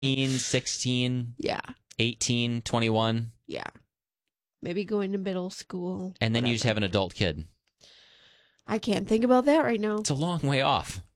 16, Yeah. 18, 21. Yeah. Maybe going to middle school. And then you just have an adult kid. I can't think about that right now. It's a long way off.